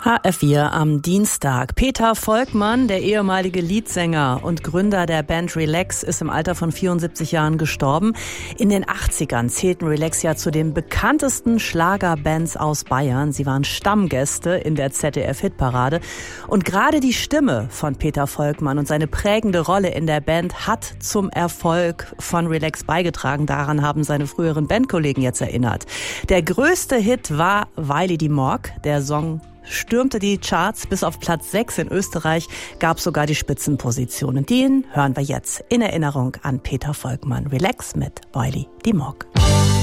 HR4 am Dienstag. Peter Volkmann, der ehemalige Leadsänger und Gründer der Band Relax, ist im Alter von 74 Jahren gestorben. In den 80ern zählten Relax ja zu den bekanntesten Schlagerbands aus Bayern. Sie waren Stammgäste in der ZDF-Hitparade. Und gerade die Stimme von Peter Volkmann und seine prägende Rolle in der Band hat zum Erfolg von Relax beigetragen. Daran haben seine früheren Bandkollegen jetzt erinnert. Der größte Hit war Weili die Morg. Der Song stürmte die Charts. Bis auf Platz 6 in Österreich gab es sogar die Spitzenpositionen. Den hören wir jetzt in Erinnerung an Peter Volkmann. Relax mit Weili die Morg.